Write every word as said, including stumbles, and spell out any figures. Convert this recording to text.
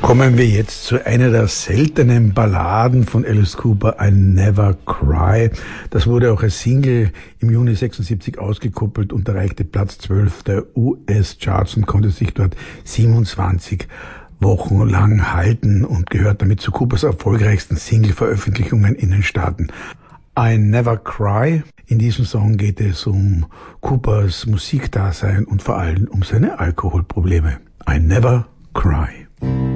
Kommen wir jetzt zu einer der seltenen Balladen von Alice Cooper, I Never Cry. Das wurde auch als Single im Juni sechsundsiebzig ausgekoppelt und erreichte Platz zwölf der U S-Charts und konnte sich dort siebenundzwanzig Wochen lang halten und gehört damit zu Coopers erfolgreichsten Single-Veröffentlichungen in den Staaten. I Never Cry. In diesem Song geht es um Coopers Musikdasein und vor allem um seine Alkoholprobleme. I Never Cry.